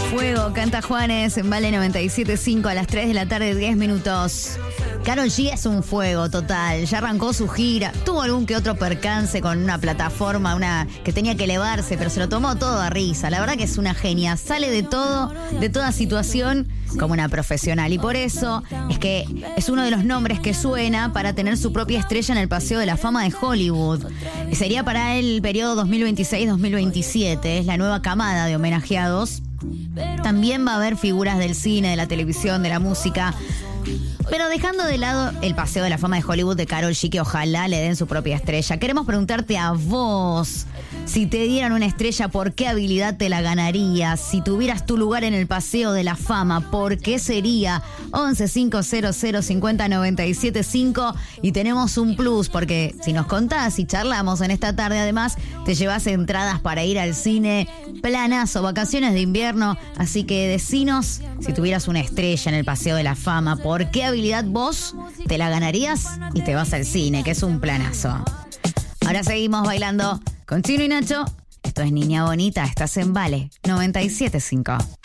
Fuego, canta Juanes en Vale 97.5 a las 3 de la tarde, 10 minutos. Karol G es un fuego total, ya arrancó su gira, tuvo algún que otro percance con una plataforma, que tenía que elevarse, pero se lo tomó todo a risa. La verdad que es una genia, sale de todo, de toda situación como una profesional, y por eso es que es uno de los nombres que suena para tener su propia estrella en el Paseo de la Fama de Hollywood. Sería para el periodo 2026-2027, es la nueva camada de homenajeados. También va a haber figuras del cine, de la televisión, de la música. Pero dejando de lado el Paseo de la Fama de Hollywood de Karol G, que ojalá le den su propia estrella, queremos preguntarte a vos, si te dieran una estrella, ¿por qué habilidad te la ganarías? Si tuvieras tu lugar en el Paseo de la Fama, ¿por qué sería? 11-500-50 975. Y tenemos un plus, porque si nos contás y charlamos en esta tarde, además, te llevas entradas para ir al cine, planazo, vacaciones de invierno. Así que decinos, si tuvieras una estrella en el Paseo de la Fama, ¿por qué habilidad vos te la ganarías y te vas al cine, que es un planazo? Ahora seguimos bailando con Chino y Nacho. Esto es Niña Bonita, estás en Vale 97.5.